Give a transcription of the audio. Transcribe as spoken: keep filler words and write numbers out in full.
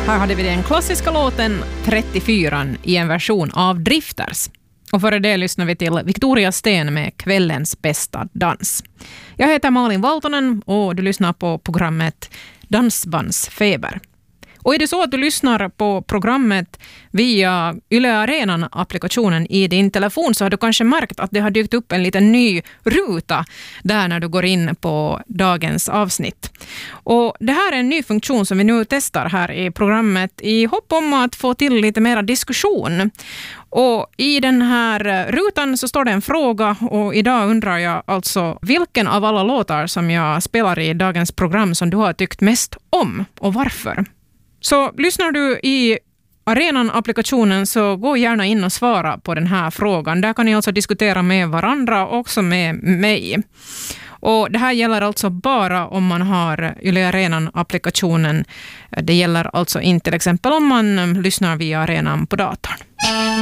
Här hade vi den klassiska låten trettiofyra i en version av Drifters. Och före det lyssnar vi till Victoria Sten med Kvällens bästa dans. Jag heter Malin Valtonen och du lyssnar på programmet Dansbandsfeber. Och är det så att du lyssnar på programmet via Yle Arenan-applikationen i din telefon så har du kanske märkt att det har dykt upp en liten ny ruta där när du går in på dagens avsnitt. Och det här är en ny funktion som vi nu testar här i programmet i hopp om att få till lite mera diskussion. Och i den här rutan så står det en fråga och idag undrar jag alltså vilken av alla låtar som jag spelar i dagens program som du har tyckt mest om och varför. Så lyssnar du i Arenan-applikationen så gå gärna in och svara på den här frågan. Där kan ni alltså diskutera med varandra och också med mig. Och det här gäller alltså bara om man har Yle Arenan-applikationen. Det gäller alltså inte till exempel om man lyssnar via Arenan på datorn.